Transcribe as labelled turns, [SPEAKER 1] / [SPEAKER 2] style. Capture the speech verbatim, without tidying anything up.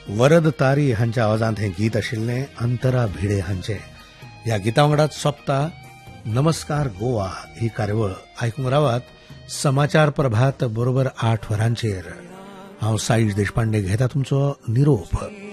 [SPEAKER 1] वरद तारी हांच्या आवाजांत हें गीत आशिल्लें अंतरा भिडे हांचें. ह्या गिता वांगडाच सोंपता नमस्कार गोवा ही कार्यावळ. आयकूंक रावात समाचार प्रभात बरोबर आठ वरांचेर. हांव साईश देशपांडे घेता तुमचो निरोप.